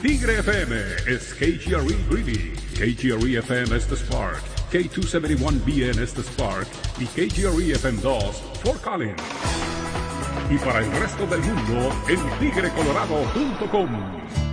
Tigre FM is KGRE Greeley, KGRE FM es the Spark, K271BN es the Spark y KGRE FM2 Fort Collins. Y para el resto del mundo en tigrecolorado.com.